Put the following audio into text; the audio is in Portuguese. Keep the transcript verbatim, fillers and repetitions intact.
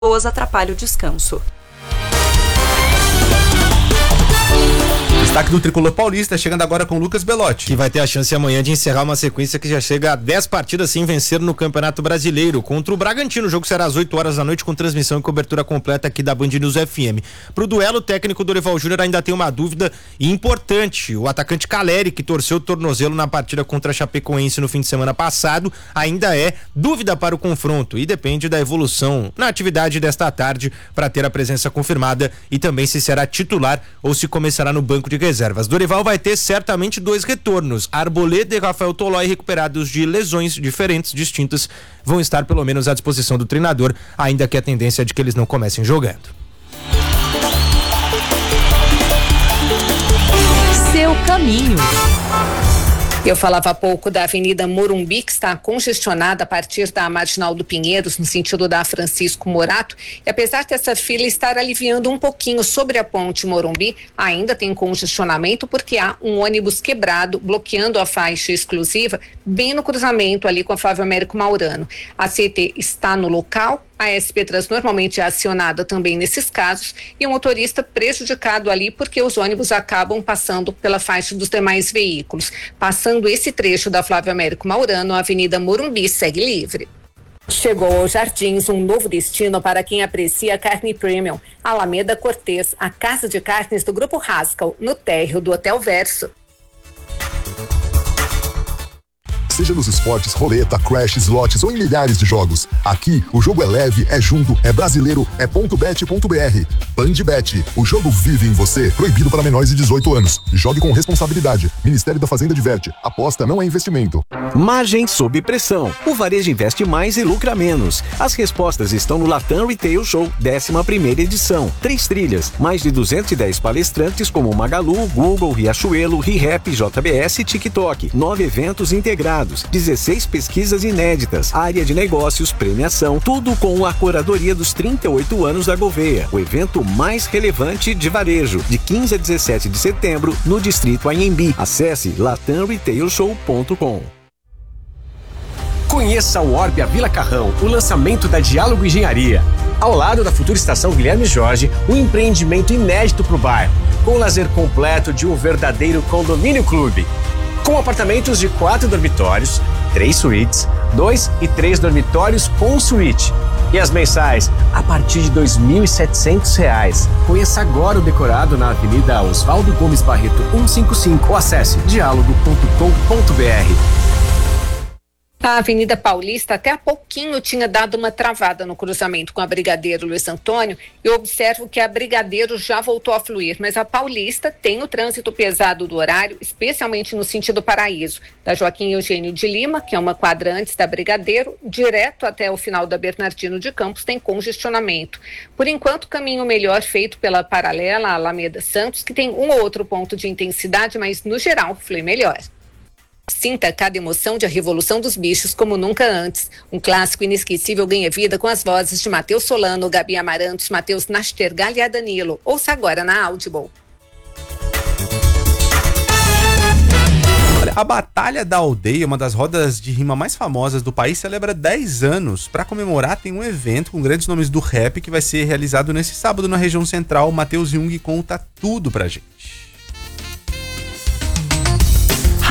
pessoas atrapalha o descanso. Destaque do Tricolor Paulista, chegando agora com Lucas Belotti. Que vai ter a chance amanhã de encerrar uma sequência que já chega a dez partidas sem vencer no Campeonato Brasileiro. Contra o Bragantino, o jogo será às oito horas da noite com transmissão e cobertura completa aqui da Band News F M. Pro duelo, o técnico Dorival Júnior ainda tem uma dúvida importante. O atacante Caleri, que torceu o tornozelo na partida contra a Chapecoense no fim de semana passado, ainda é dúvida para o confronto e depende da evolução na atividade desta tarde para ter a presença confirmada e também se será titular ou se começará no banco de reservas. Dorival vai ter certamente dois retornos. Arboleda e Rafael Tolói, recuperados de lesões diferentes, distintas, vão estar pelo menos à disposição do treinador, ainda que a tendência é de que eles não comecem jogando. Seu caminho. Eu falava há pouco da Avenida Morumbi, que está congestionada a partir da Marginal do Pinheiros, no sentido da Francisco Morato, e apesar dessa fila estar aliviando um pouquinho sobre a ponte Morumbi, ainda tem congestionamento porque há um ônibus quebrado bloqueando a faixa exclusiva bem no cruzamento ali com a Flávio Américo Maurano. A C E T está no local. A S P Trans normalmente é acionada também nesses casos e o motorista prejudicado ali porque os ônibus acabam passando pela faixa dos demais veículos. Passando esse trecho da Flávio Américo Maurano, a Avenida Morumbi segue livre. Chegou aos Jardins um novo destino para quem aprecia carne premium. Alameda Cortês, a casa de carnes do Grupo Haskell, no térreo do Hotel Verso. Seja nos esportes, roleta, crash, slots ou em milhares de jogos. Aqui, o jogo é leve, é junto, é brasileiro, é ponto bet ponto b r. Bandbet, o jogo vive em você. Proibido para menores de dezoito anos. Jogue com responsabilidade. Ministério da Fazenda diverte. Aposta não é investimento. Margem sob pressão. O varejo investe mais e lucra menos. As respostas estão no Latam Retail Show, décima primeira edição. Três trilhas, mais de duzentos e dez palestrantes como Magalu, Google, Riachuelo, ReHap, J B S e TikTok. Nove eventos integrados. dezesseis pesquisas inéditas, área de negócios, premiação, tudo com a curadoria dos trinta e oito anos da Gouveia, o evento mais relevante de varejo, de quinze a dezessete de setembro, no Distrito Anhembi. Acesse latam retail show ponto com. Conheça o Orbia Vila Carrão, o lançamento da Diálogo Engenharia. Ao lado da futura estação Guilherme Jorge, um empreendimento inédito para o bairro, com o lazer completo de um verdadeiro condomínio clube. Com apartamentos de quatro dormitórios, três suítes, dois e três dormitórios com suíte. E as mensais a partir de dois mil e setecentos reais. Conheça agora o decorado na Avenida Oswaldo Gomes Barreto cento e cinquenta e cinco ou acesse diálogo ponto com ponto b r. A Avenida Paulista até há pouquinho tinha dado uma travada no cruzamento com a Brigadeiro Luiz Antônio. Eu observo que a Brigadeiro já voltou a fluir, mas a Paulista tem o trânsito pesado do horário, especialmente no sentido Paraíso, da Joaquim Eugênio de Lima, que é uma quadra antes da Brigadeiro, direto até o final da Bernardino de Campos, tem congestionamento. Por enquanto, caminho melhor feito pela paralela à Alameda Santos, que tem um ou outro ponto de intensidade, mas no geral flui melhor. Sinta cada emoção de A Revolução dos Bichos como nunca antes. Um clássico inesquecível ganha vida com as vozes de Matheus Solano, Gabi Amarantos, Matheus Nastergal e Danilo. Ouça agora na Audible. Olha, a Batalha da Aldeia, uma das rodas de rima mais famosas do país, celebra dez anos. Para comemorar, tem um evento com grandes nomes do rap que vai ser realizado nesse sábado na região central. Matheus Jung conta tudo pra gente.